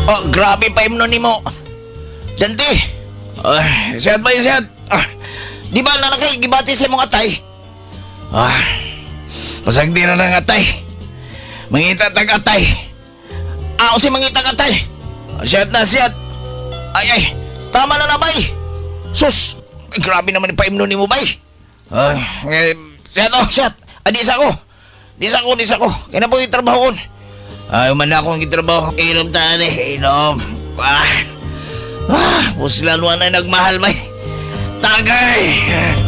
Oh, grabe pa imno nimo. Dante. Siyat ba siyat? Di ba na nakikibati sa imong atay? Pasagdi na ng atay. Mangita tag atay. Si mangita tag atay. Siyat na siyat. Ay, tama na na bay. Sus, grabe naman ipaimno ni mo bay. Siyat siyat. Di sa ko. Di sa ko. Kaya na po yung trabaho ko. Man na akong itrabaho. Inom tayo inom. Pusilan mo na nagmahal bay. Tagay.